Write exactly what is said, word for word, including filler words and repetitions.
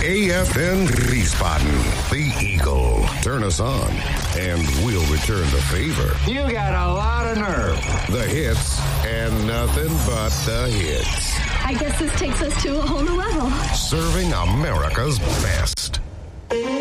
A F N Wiesbaden, the Eagle. Turn us on, and we'll return the favor. You got a lot of nerve. The hits, and nothing but the hits. I guess this takes us to a whole new level. Serving America's best.